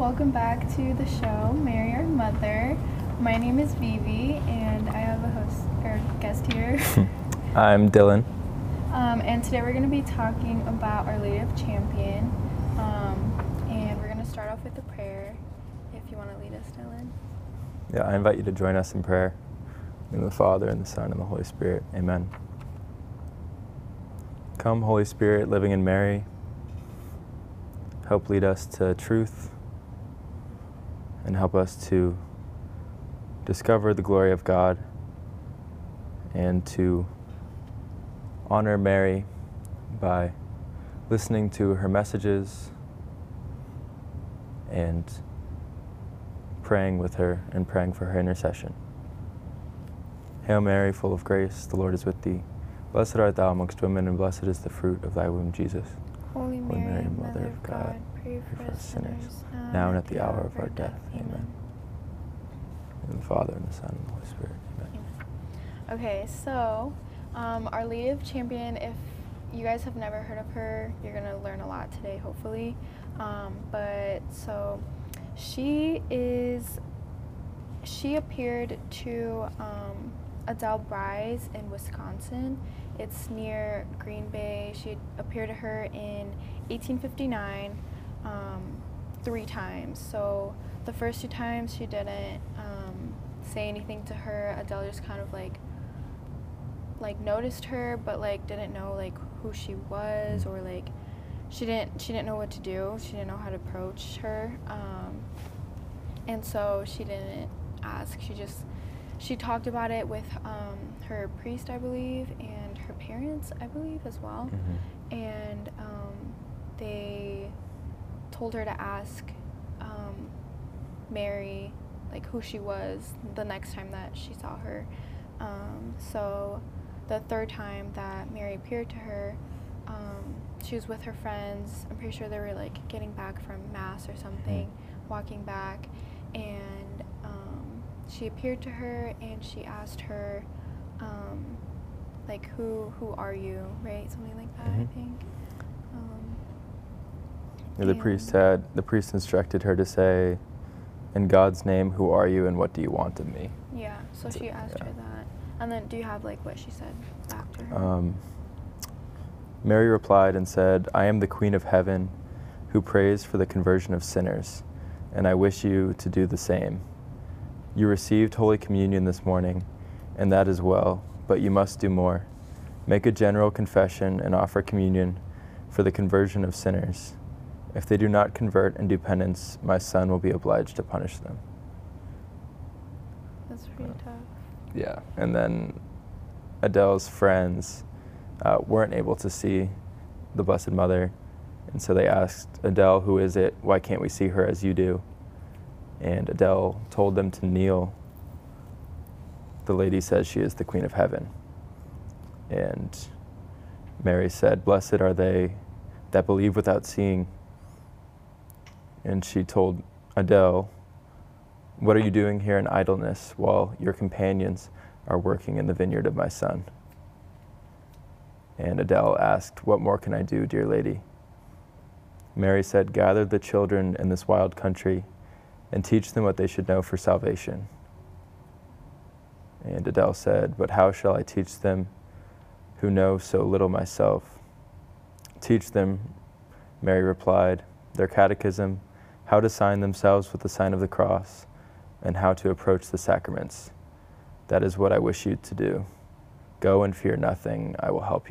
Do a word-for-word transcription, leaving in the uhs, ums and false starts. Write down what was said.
welcome back to the show, Marry Our Mother. My name is Vivi, and I have a host or guest here. I'm Dylan. Um, and today we're going to be talking about Our Lady of Champion. Um, and we're going to start off with a prayer. If you want to lead us, Dylan. Yeah, I invite you to join us in prayer. In the name of the Father, and the Son, and the Holy Spirit. Amen. Come, Holy Spirit, living in Mary, help lead us to truth and help us to discover the glory of God and to honor Mary by listening to her messages and praying with her and praying for her intercession. Hail Mary, full of grace, the Lord is with thee. Blessed art thou amongst women, and blessed is the fruit of thy womb, Jesus. Holy Mary, Holy Mary, Mother of God, pray for us sinners, now and at the hour of our death. Amen. In the Father, and the Son, and the Holy Spirit. Amen. Okay, so um, Our Lady of Champion, if you guys have never heard of her, you're going to learn a lot today, hopefully. Um, but so she is, she appeared to um, Adele Bryce in Wisconsin. It's near Green Bay. She appeared to her in eighteen fifty-nine um, three times. So the first two times she didn't um, say anything to her. Adele just kind of like like noticed her, but like didn't know like who she was, or like she didn't she didn't know what to do. She didn't know how to approach her, um, and so she didn't ask. She just she talked about it with um, her priest, I believe, and her parents, I believe, as well. Mm-hmm. And um, they told her to ask um, Mary, like, who she was the next time that she saw her. Um, so the third time that Mary appeared to her, um, she was with her friends. I'm pretty sure they were, like, getting back from Mass or something, mm-hmm. walking back, and um, she appeared to her, and she asked her, um, like, who who are you, right? Something like that, mm-hmm. I think. Um, yeah, the priest had the priest instructed her to say, "In God's name, who are you, and what do you want of me?" Yeah. So That's she it, asked yeah. her that, and then do you have like what she said back to her? Um, Mary replied and said, "I am the Queen of Heaven, who prays for the conversion of sinners, and I wish you to do the same. You received Holy Communion this morning, and that is well, but you must do more. Make a general confession and offer communion for the conversion of sinners. If they do not convert and do penance, my son will be obliged to punish them." That's pretty uh, tough. Yeah, and then Adele's friends uh, weren't able to see the Blessed Mother, and so they asked Adele, "Who is it? Why can't we see her as you do?" And Adele told them to kneel. The lady says she is the Queen of Heaven. And Mary said, "Blessed are they that believe without seeing." And she told Adele, "What are you doing here in idleness while your companions are working in the vineyard of my son?" And Adele asked, "What more can I do, dear lady?" Mary said, "Gather the children in this wild country and teach them what they should know for salvation." And Adele said, "But how shall I teach them who know so little myself?" "Teach them," Mary replied, "their catechism, how to sign themselves with the sign of the cross, and how to approach the sacraments. That is what I wish you to do. Go and fear nothing, I will help you."